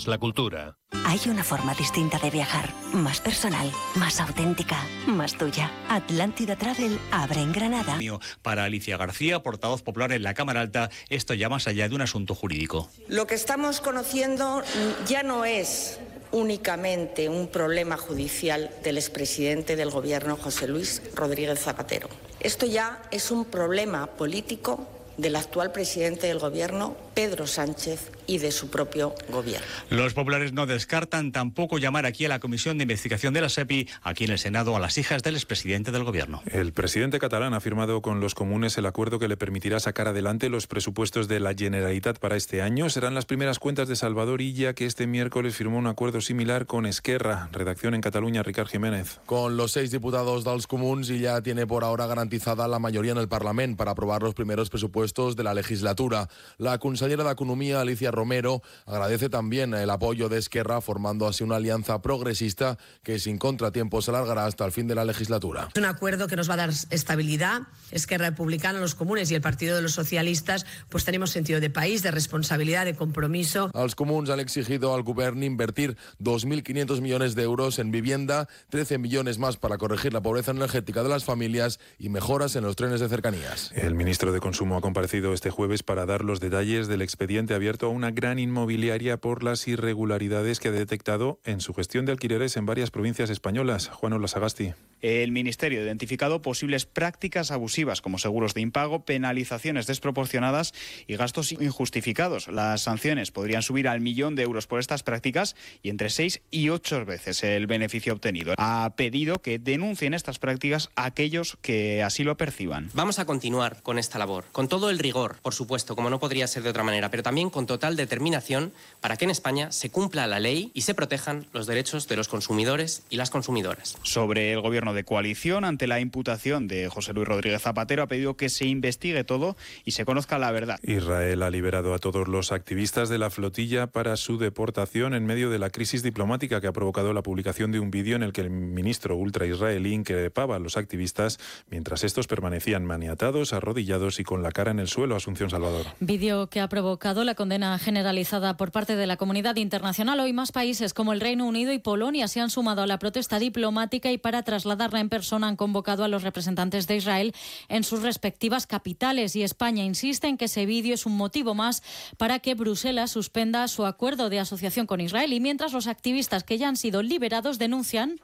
la cultura. Hay una forma distinta de viajar, más personal, más auténtica, más tuya. Atlántida Travel abre en Granada. Para Alicia García, portavoz popular en la Cámara Alta, esto ya más allá de un asunto jurídico. Lo que estamos conociendo ya no es únicamente un problema judicial del expresidente del Gobierno, José Luis Rodríguez Zapatero. Esto ya es un problema político del actual presidente del Gobierno, Pedro Sánchez, y de su propio Gobierno. Los populares no descartan tampoco llamar aquí a la Comisión de Investigación de la SEPI, aquí en el Senado, a las hijas del expresidente del Gobierno. El presidente catalán ha firmado con los comunes el acuerdo que le permitirá sacar adelante los presupuestos de la Generalitat para este año. Serán las primeras cuentas de Salvador Illa, que este miércoles firmó un acuerdo similar con Esquerra. Redacción en Cataluña, Ricard Jiménez. Con los 6 diputados dels comuns, Illa tiene por ahora garantizada la mayoría en el Parlament para aprobar los primeros presupuestos de la legislatura. La consellera de Economía, Alicia Romero, agradece también el apoyo de Esquerra, formando así una alianza progresista que sin contratiempos se alargará hasta el fin de la legislatura. Es un acuerdo que nos va a dar estabilidad. Esquerra Republicana, los comunes y el Partido de los Socialistas pues tenemos sentido de país, de responsabilidad, de compromiso. Els comuns han exigido al Govern invertir 2.500 millones de euros en vivienda, 13 millones más para corregir la pobreza energética de las familias y mejoras en los trenes de cercanías. El ministro de Consumo ha comparecido este jueves para dar los detalles del expediente abierto a una gran inmobiliaria por las irregularidades que ha detectado en su gestión de alquileres en varias provincias españolas. Juan Olasagasti. El Ministerio ha identificado posibles prácticas abusivas como seguros de impago, penalizaciones desproporcionadas y gastos injustificados. Las sanciones podrían subir al 1.000.000 de euros por estas prácticas y entre 6 y 8 veces el beneficio obtenido. Ha pedido que denuncien estas prácticas a aquellos que así lo perciban. Vamos a continuar con esta labor, con todo el rigor, por supuesto, como no podría ser de otra manera, pero también con total determinación para que en España se cumpla la ley y se protejan los derechos de los consumidores y las consumidoras. Sobre el gobierno de coalición, ante la imputación de José Luis Rodríguez Zapatero, ha pedido que se investigue todo y se conozca la verdad. Israel ha liberado a todos los activistas de la flotilla para su deportación en medio de la crisis diplomática que ha provocado la publicación de un vídeo en el que el ministro ultraisraelí increpaba a los activistas mientras estos permanecían maniatados, arrodillados y con la cara en el suelo. Asunción Salvador. Vídeo que ha provocado la condena generalizada por parte de la comunidad internacional. Hoy más países como el Reino Unido y Polonia se han sumado a la protesta diplomática y para trasladarla en persona han convocado a los representantes de Israel en sus respectivas capitales. Y España insiste en que ese vídeo es un motivo más para que Bruselas suspenda su acuerdo de asociación con Israel. Y mientras los activistas que ya han sido liberados denuncian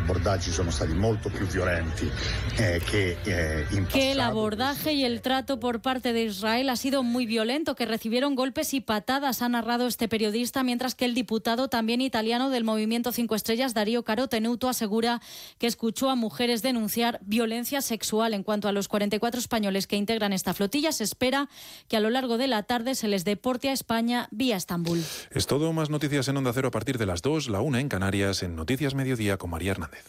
que el abordaje y el trato por parte de Israel ha sido muy violento, que recibieron golpes y patadas, ha narrado este periodista, mientras que el diputado también italiano del Movimiento 5 Estrellas, Dario Carotenuto, asegura que escuchó a mujeres denunciar violencia sexual. En cuanto a los 44 españoles que integran esta flotilla, se espera que a lo largo de la tarde se les deporte a España vía Estambul. Es todo. Más noticias en Onda Cero a partir de las 2, la 1 en Canarias, en Noticias Mediodía con María Hernández.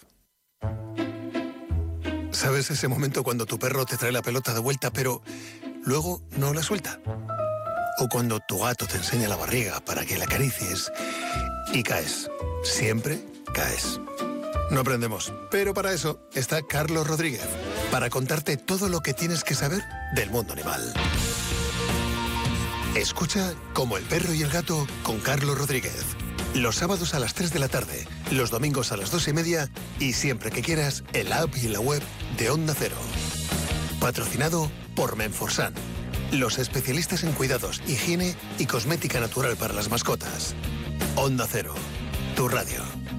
¿Sabes ese momento cuando tu perro te trae la pelota de vuelta pero luego no la suelta? O cuando tu gato te enseña la barriga para que la acaricies y caes. Siempre caes. No aprendemos, pero para eso está Carlos Rodríguez, para contarte todo lo que tienes que saber del mundo animal. Escucha Como el perro y el gato con Carlos Rodríguez. Los sábados a las 3 de la tarde, los domingos a las 2:30 y siempre que quieras en la app y en la web de Onda Cero. Patrocinado por Menforsan, los especialistas en cuidados, higiene y cosmética natural para las mascotas. Onda Cero, tu radio.